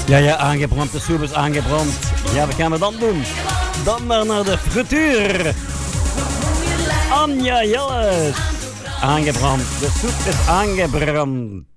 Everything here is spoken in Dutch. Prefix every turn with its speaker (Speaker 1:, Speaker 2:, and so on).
Speaker 1: Ja, aangebrand. De soep is aangebrand. Ja, wat gaan we dan doen? Dan maar naar de frituur. Anja Jelles. Aangebrand. De soep is aangebrand.